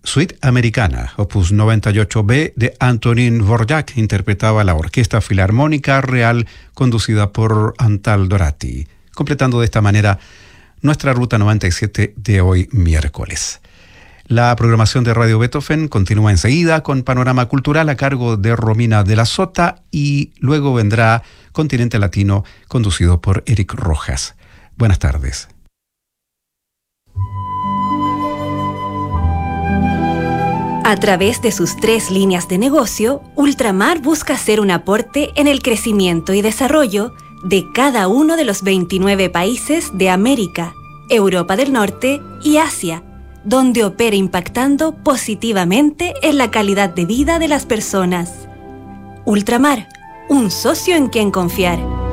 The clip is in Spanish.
Suite Americana, opus 98b de Antonín Dvorak, interpretaba la Orquesta Filarmónica Real conducida por Antal Dorati, completando de esta manera nuestra Ruta 97 de hoy miércoles. La programación de Radio Beethoven continúa enseguida con Panorama Cultural a cargo de Romina de la Sota y luego vendrá Continente Latino conducido por Eric Rojas. Buenas tardes. A través de sus 3 líneas de negocio, Ultramar busca hacer un aporte en el crecimiento y desarrollo de cada uno de los 29 países de América, Europa del Norte y Asia, donde opera impactando positivamente en la calidad de vida de las personas. Ultramar, un socio en quien confiar.